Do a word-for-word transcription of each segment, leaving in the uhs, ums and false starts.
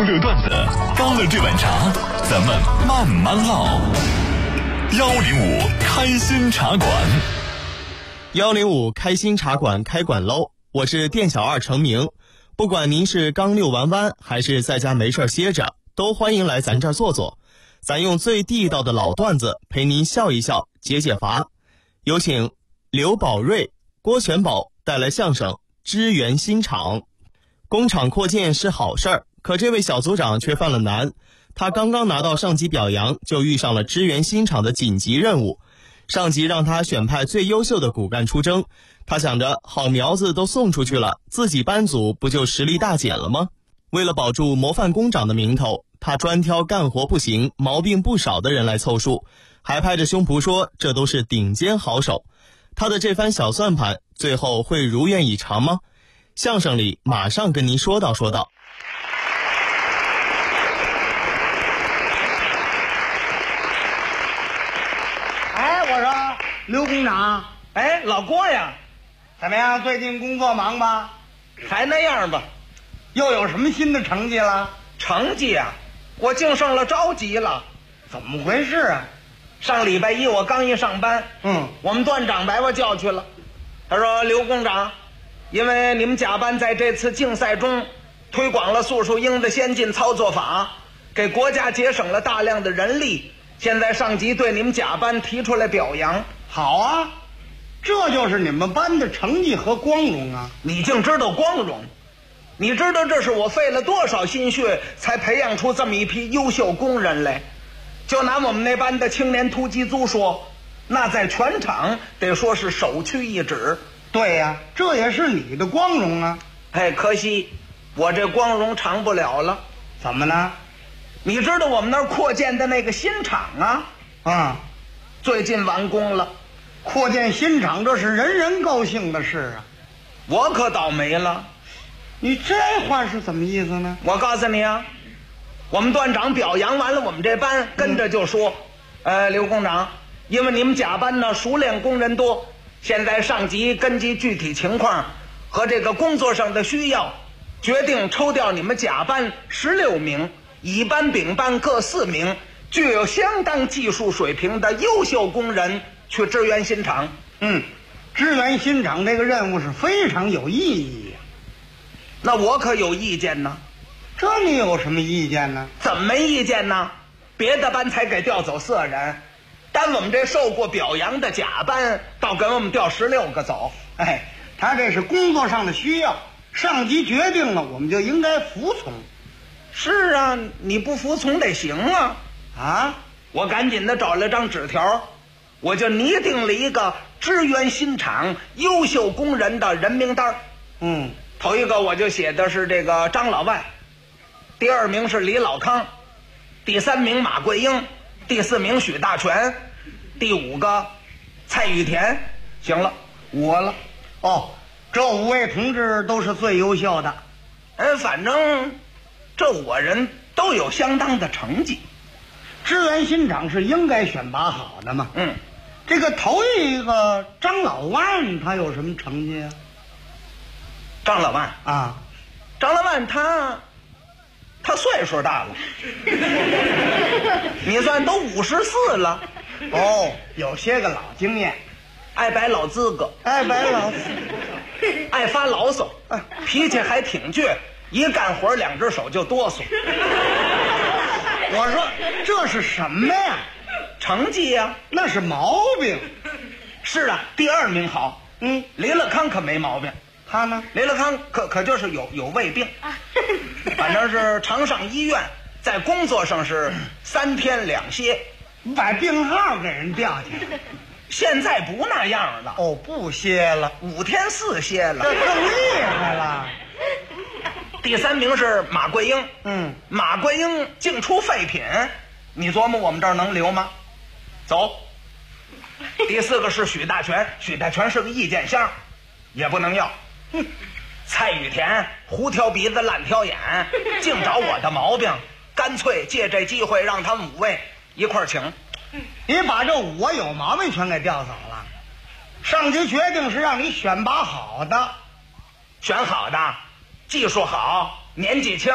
乐段子，干了这碗茶，咱们慢慢唠。幺零五开心茶馆， 幺零五开心茶馆开馆喽！我是店小二程明，不管您是刚遛完弯，还是在家没事歇着，都欢迎来咱这儿坐坐。咱用最地道的老段子陪您笑一笑，解解乏。有请刘宝瑞、郭全宝带来相声《支援新厂》。工厂扩建是好事儿，可这位小组长却犯了难。他刚刚拿到上级表扬，就遇上了支援新厂的紧急任务。上级让他选派最优秀的骨干出征，他想着好苗子都送出去了，自己班组不就实力大减了吗？为了保住模范工长的名头，他专挑干活不行、毛病不少的人来凑数，还拍着胸脯说这都是顶尖好手。他的这番小算盘最后会如愿以偿吗？相声里马上跟您说道说道。 哎，我说刘工长， 哎，老郭呀， 怎么样？最近工作忙吧？ 还那样吧。 又有什么新的成绩了？ 成绩啊，我净升了着级了。 怎么回事啊？ 上礼拜一我刚一上班， 嗯， 我们段长把我叫去了。他说：“刘工长，因为你们甲班在这次竞赛中推广了素树鹰的先进操作法，给国家节省了大量的人力。现在上级对你们甲班提出来表扬。” 好啊，这就是你们班的成绩和光荣啊！ 你竟知道光荣？你知道这是我费了多少心血才培养出这么一批优秀工人来？就拿我们那班的青年突击组说，那在全场得说是首屈一指。 对呀、啊，这也是你的光荣啊！ 哎，可惜我这光荣长不了了。 怎么呢？ 你知道我们那儿扩建的那个新厂啊？ 啊、嗯， 最近完工了。 扩建新厂，这是人人高兴的事啊！ 我可倒霉了。 你这话是怎么意思呢？ 我告诉你啊，我们段长表扬完了我们这班，跟着就说：“嗯、呃，刘工长，因为你们甲班呢熟练工人多，现在上级根据具体情况和这个工作上的需要，决定抽调你们甲班十六名，乙班、丙班各四名，具有相当技术水平的优秀工人去支援新厂。” 嗯，支援新厂这个任务是非常有意义呀、啊。 那我可有意见呢。 这你有什么意见呢？ 怎么没意见呢？别的班才给调走四人，但我们这受过表扬的甲班倒给我们调十六个走。 哎，他这是工作上的需要，上级决定了，我们就应该服从。 是啊，你不服从得行啊！ 啊！ 我赶紧的找了张纸条，我就拟定了一个支援新厂优秀工人的人名单。 嗯， 头一个我就写的是这个张老万，第二名是李老康，第三名马桂英，第四名许大全，第五个蔡玉田。行了，我了。 哦，这五位同志都是最优秀的。 哎，反正这五个人都有相当的成绩。 支援新厂是应该选拔好的嘛。 嗯， 这个头一个张老万他有什么成绩啊？ 张老万啊， 张老万他他岁数大了，你算都五十四了。 哦，有些个老经验， 爱摆老资格， 爱摆老资格，爱发牢骚，脾气还挺倔，一干活两只手就哆嗦。 我说这是什么呀？ 成绩呀、啊， 那是毛病。 是啊，第二名好。 嗯， 李乐康可没毛病。 他呢？ 李乐康可可就是有有胃病，反正是常上医院，在工作上是三天两歇， 把病号给人调去了。 现在不那样了。 哦，不歇了， 五天四歇了， 这更厉害了。 第三名是马桂英。 嗯， 马桂英净出废品，你琢磨我们这儿能留吗？走。第四个是许大全，许大全是个意见箱，也不能要。蔡玉田胡挑鼻子烂挑眼，净找我的毛病，干脆借这机会让他们五位一块儿请。 你把这五个有毛病全给调走了，上级决定是让你选拔好的， 选好的，技术好，年纪轻，不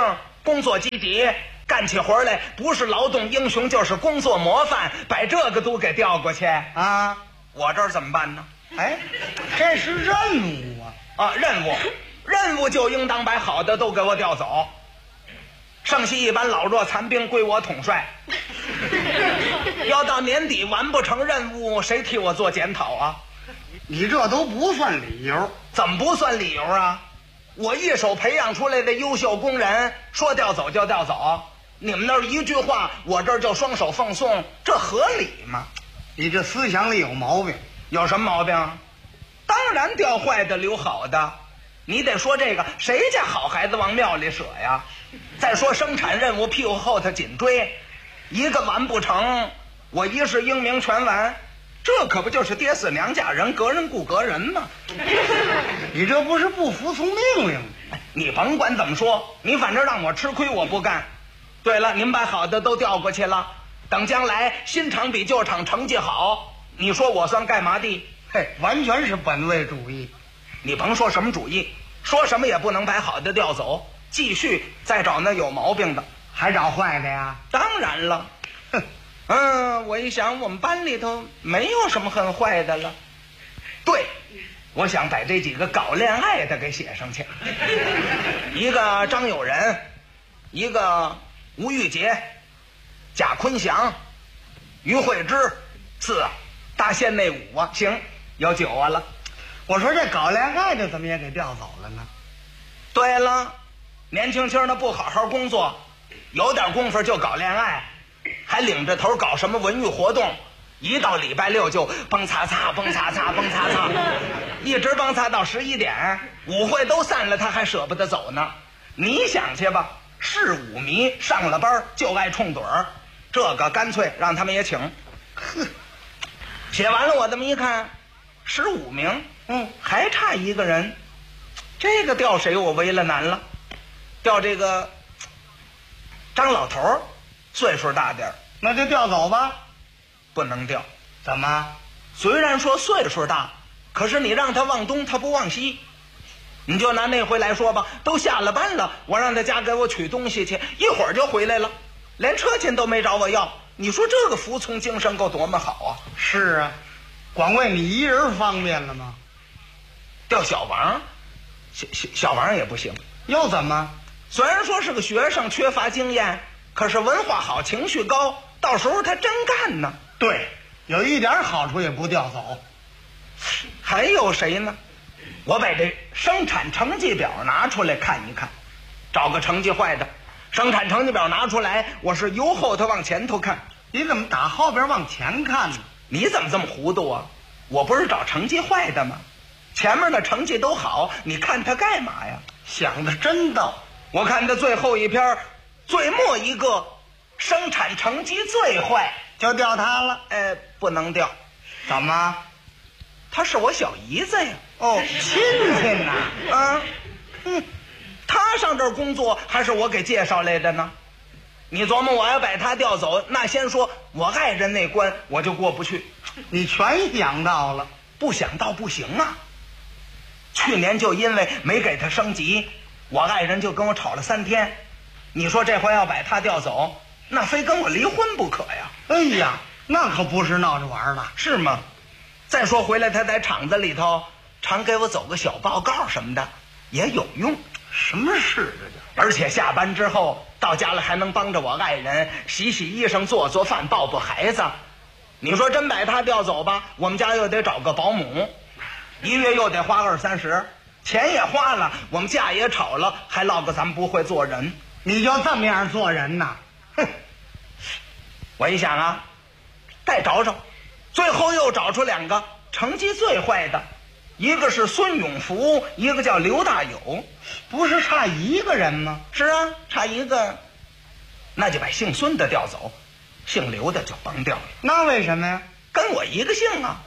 工作积极，干起活来不是劳动英雄就是工作模范，把这个都给调过去啊！ 我这儿怎么办呢？ 哎，这是任务啊！ 啊，任务，任务就应当把好的都给我调走，剩下一般老弱残兵归我统帅。要到年底完不成任务，谁替我做检讨啊？ 你这都不算理由。 怎么不算理由啊？我一手培养出来的优秀工人，说调走就调走，你们那儿一句话，我这儿就双手奉送，这合理吗？ 你这思想里有毛病。 有什么毛病？当然调坏的留好的，你得说这个，谁家好孩子往庙里舍呀？再说生产任务屁股后头紧追，一个完不成，我一世英名全完，这可不就是爹死娘嫁人，隔人顾隔人吗？ 你这不是不服从命令？ 你甭管怎么说，你反正让我吃亏我不干。对了，您把好的都调过去了，等将来新厂比旧厂成绩好，你说我算干嘛的？ 嘿，完全是本位主义。 你甭说什么主义，说什么也不能把好的调走，继续再找那有毛病的。 还找坏的呀？ 当然了。哼，嗯，我一想我们班里头没有什么很坏的了。对，我想把这几个搞恋爱的给写上去。一个张友仁，一个吴玉杰，贾坤祥，于慧芝，四啊，大县内五啊，行，有九啊了。 我说这搞恋爱的怎么也给调走了呢？ 对了，年轻轻的不好好工作，有点功夫就搞恋爱，还领着头搞什么文娱活动，一到礼拜六就蹦擦擦蹦擦擦蹦擦擦，一直蹦擦到十一点，舞会都散了，他还舍不得走呢。你想去吧，是舞迷上了班就爱冲盹儿，这个干脆让他们也请。呵，写完了我这么一看，十五名，嗯，还差一个人，这个调谁我为了难了，调这个张老头，岁数大点儿， 那就调走吧。 不能调。 怎么？ 虽然说岁数大，可是你让他往东他不往西。你就拿那回来说吧，都下了班了，我让他家给我取东西去，一会儿就回来了，连车钱都没找我要。你说这个服从精神够多么好啊？ 是啊，光为你一人方便了吗？ 调小王，小小小王也不行。 又怎么？ 虽然说是个学生，缺乏经验，可是文化好，情绪高，到时候他真干呢。 对，有一点好处也不调走。 还有谁呢？我把这生产成绩表拿出来看一看，找个成绩坏的。生产成绩表拿出来，我是由后头往前头看。 你怎么打后边往前看呢？ 你怎么这么糊涂啊？我不是找成绩坏的吗？前面的成绩都好，你看他干嘛呀？ 想的真逗。 我看他最后一篇，最末一个，生产成绩最坏， 就调他了。 呃，不能调。 怎么？ 他是我小姨子呀。 哦，亲戚呐。 啊，嗯，他上这儿工作还是我给介绍来的呢？你琢磨我要把他调走，那先说我爱人那关我就过不去。 你全想到了。 不想到不行啊。去年就因为没给他升级，我爱人就跟我吵了三天。你说这回要把他调走，那非跟我离婚不可呀。 哎呀，那可不是闹着玩的。 是吗？再说回来他在厂子里头常给我走个小报告什么的也有用。 什么事这而且下班之后到家了还能帮着我爱人洗洗衣裳做做饭抱抱孩子。你说真把他调走吧，我们家又得找个保姆，一月又得花二三十，钱也花了，我们架也吵了，还落个咱们不会做人。 你就这么样做人呐？ 哼！我一想啊，再找找，最后又找出两个成绩最坏的，一个是孙永福，一个叫刘大友。 不是差一个人吗？ 是啊，差一个，那就把姓孙的调走，姓刘的就甭调了。 那为什么呀？ 跟我一个姓啊。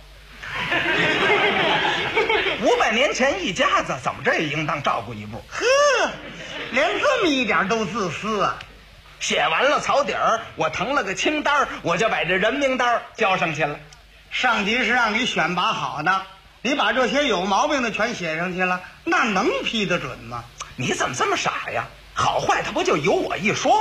五百年前一家子，怎么着也应当照顾一步。 呵，连这么一点都自私啊！ 写完了草底儿，我誊了个清单，我就把这人名单交上去了。 上级是让你选拔好的，你把这些有毛病的全写上去了，那能批得准吗？ 你怎么这么傻呀？ 好坏他不就由我一说